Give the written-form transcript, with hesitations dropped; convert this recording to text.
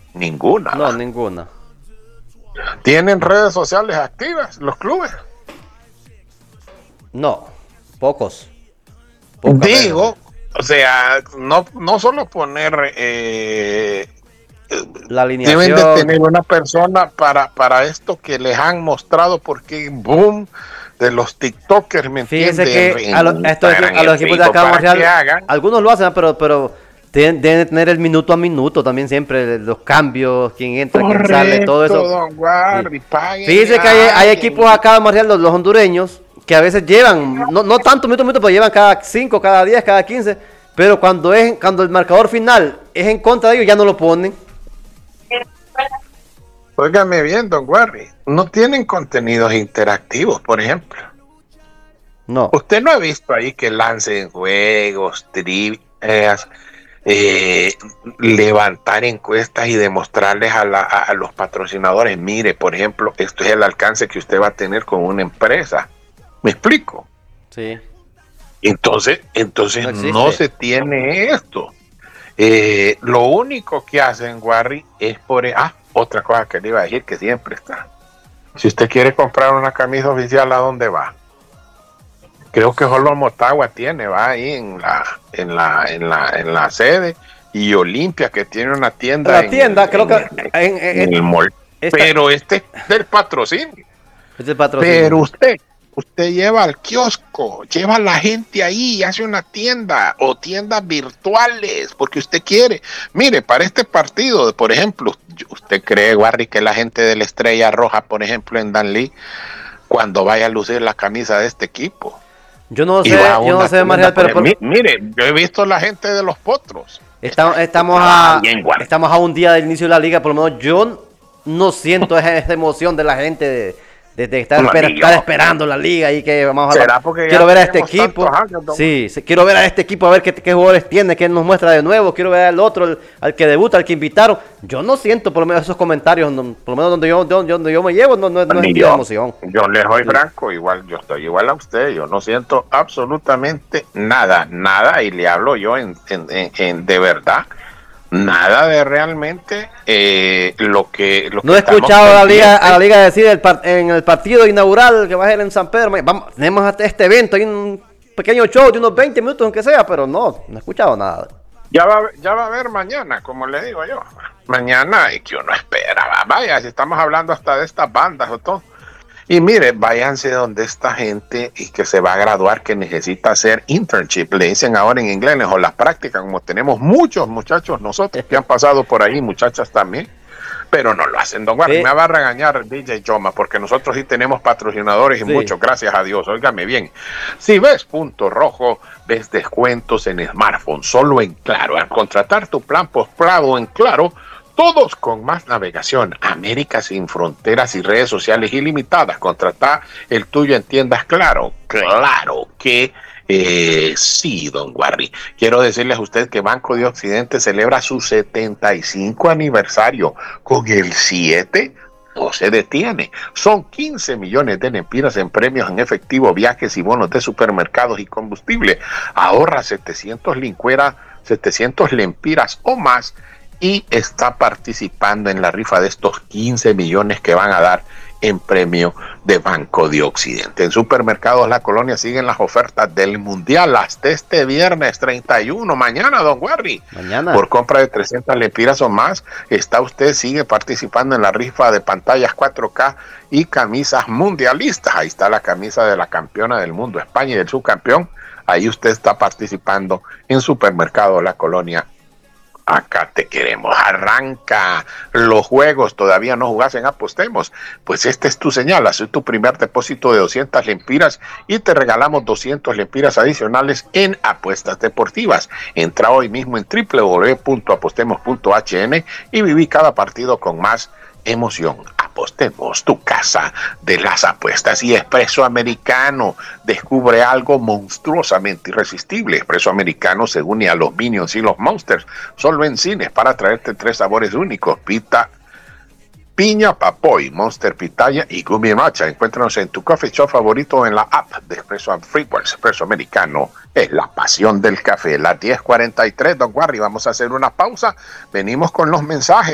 Ninguna. No, ninguna. ¿Tienen redes sociales activas los clubes? No, pocos. Pocas Digo, veces. o sea, no solo poner, La deben de alineación. tener una persona para esto que les han mostrado, porque boom de los TikTokers, ¿me Fíjese entienden? que En Instagram, a los en equipos de Facebook, acá de para que Montreal, hagan. algunos lo hacen, pero deben tener el minuto a minuto también siempre, los cambios, quién entra, quién sale, todo Correcto, eso. don Sí. Guardi, páguenle Fíjese que a hay alguien. equipos acá de Montreal, los hondureños, que a veces llevan, no tanto minuto, pero llevan cada 5, cada 10, cada 15, pero cuando el marcador final es en contra de ellos, ya no lo ponen. Óigame bien, don Guardi, no tienen contenidos interactivos, por ejemplo. No. Usted no ha visto ahí que lancen juegos, trivias, eh, levantar encuestas y demostrarles a los patrocinadores, mire, por ejemplo, esto es el alcance que usted va a tener con una empresa. ¿Me explico? Sí, Entonces no no existe. se tiene esto. Lo único que hacen, Warry, es otra cosa que le iba a decir que siempre está. Si usted quiere comprar una camisa oficial, ¿a dónde va? Creo que solo Motagua tiene, va ahí en la sede, y Olimpia, que tiene una tienda La tienda, creo que en el mall. esta, Pero este es del patrocinio. es el patrocinio. Pero usted lleva al kiosco, lleva a la gente ahí, hace una tienda o tiendas virtuales, porque usted quiere. Mire, para este partido, por ejemplo, ¿usted cree, Warry, que la gente de la Estrella Roja, por ejemplo, en Danlí, cuando vaya a lucir la camisa de este equipo? Y va a Yo no una sé, tienda, Marcial, pero mire, yo he visto la gente de los potros. Esta gente estamos trabaja bien, Warry. estamos a un día del inicio de la liga, por lo menos yo no siento esa emoción de la gente de No, ni estar yo. esperando la liga y que vamos a ¿Será porque ya quiero ver a este tenemos equipo. tantos años, don Juan? Sí, quiero ver a este equipo, a ver qué jugadores tiene, qué nos muestra de nuevo. Quiero ver al otro, al que debuta, al que invitaron. Yo no siento por lo menos esos comentarios, por lo menos donde yo me llevo, no es Ni envío de yo. emoción. Yo le soy Sí. franco, yo estoy igual a usted, yo no siento absolutamente nada, y le hablo yo en de verdad, nada de realmente lo que No he estamos escuchado a pendientes. la liga decir en el partido inaugural que va a ser en San Pedro. Tenemos hasta este evento, hay un pequeño show de unos 20 minutos, aunque sea, pero no he escuchado nada. Ya va a haber mañana, como le digo yo. Mañana, y que uno espera, vaya, si estamos hablando hasta de estas bandas o todo. Y mire, váyanse donde esta gente y que se va a graduar, que necesita hacer internship, le dicen ahora en inglés, o las prácticas, como tenemos muchos muchachos nosotros que han pasado por ahí, muchachas también, pero no lo hacen, don Guardi. Sí. Me va a regañar el DJ Joma, porque nosotros sí tenemos patrocinadores y Sí. muchos, gracias a Dios, óigame bien. Si ves Punto Rojo, ves descuentos en smartphone, solo en Claro. Al contratar tu plan postpago en Claro, todos con más navegación, América sin fronteras y redes sociales ilimitadas. Contrata el tuyo en tiendas Claro. Claro que sí, don Guarri. Quiero decirles a usted que Banco de Occidente celebra su 75 aniversario. Con el 7 no se detiene. Son 15 millones de lempiras en premios en efectivo, viajes y bonos de supermercados y combustible. Ahorra 700 lempiras o más y está participando en la rifa de estos 15 millones que van a dar en premio de Banco de Occidente. En Supermercados La Colonia siguen las ofertas del Mundial hasta este viernes 31, mañana, don Warry. Mañana. Por compra de 300 lempiras o más, sigue participando en la rifa de pantallas 4K y camisas mundialistas. Ahí está la camisa de la campeona del mundo, España, y del subcampeón. Ahí usted está participando en Supermercado La Colonia. Acá te queremos. Arranca los juegos. Todavía no jugás en Apostemos. Pues esta es tu señal. Haz tu primer depósito de 200 lempiras y te regalamos 200 lempiras adicionales en apuestas deportivas. Entra hoy mismo en www.apostemos.hn y viví cada partido con más emoción. Apostemos, tu casa de las apuestas. Y Espresso Americano, descubre algo monstruosamente irresistible. Espresso Americano se une a los Minions y los Monsters solo en cines para traerte 3 sabores únicos: pita, piña, papoy, Monster Pitaya y Gumi Matcha. Encuéntranos en tu coffee shop favorito o en la app de Espresso Freeworld. Espresso Americano es la pasión del café. Las 10:43, don Warry, vamos a hacer una pausa. Venimos con los mensajes.